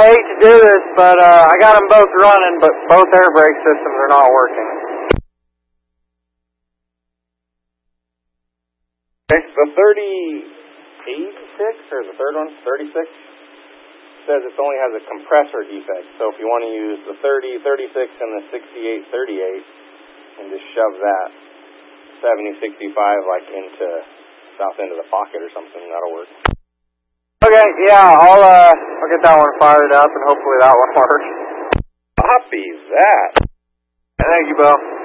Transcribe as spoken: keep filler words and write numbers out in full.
hate to do this, but uh, I got them both running, but both air brake systems are not working. Okay, the thirty eighty-six, or the third one, thirty-six, says it only has a compressor defect. So if you want to use the thirty, thirty-six, and the sixty-eight, thirty-eight, and just shove that seventy, sixty-five like into south end of the pocket or something, that'll work. Okay, yeah, I'll uh, I'll get that one fired up, and hopefully that one works. Copy that. Thank you, Bill.